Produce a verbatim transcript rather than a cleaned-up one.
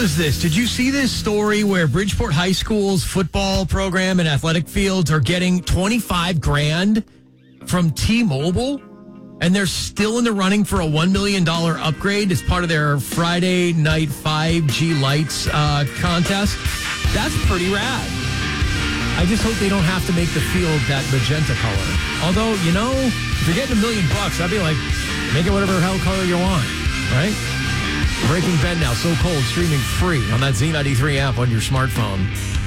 is this? Did you see this story where Bridgeport High School's football program and athletic fields are getting twenty-five grand from T-Mobile? And they're still in the running for a one million dollars upgrade as part of their Friday night five G lights uh, contest. That's pretty rad. I just hope they don't have to make the field that magenta color. Although, you know, if you're getting a million bucks, I'd be like, make it whatever hell color you want, right? Breaking Ben now, So Cold, streaming free on that Z ninety-three app on your smartphone.